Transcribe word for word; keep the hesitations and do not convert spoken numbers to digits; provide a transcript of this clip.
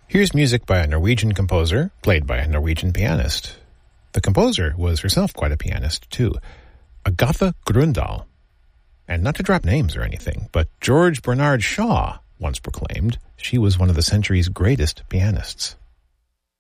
Here's music by a Norwegian composer, played by a Norwegian pianist. The composer was herself quite a pianist, too. Agatha Grøndahl. And not to drop names or anything, but George Bernard Shaw once proclaimed she was one of the century's greatest pianists.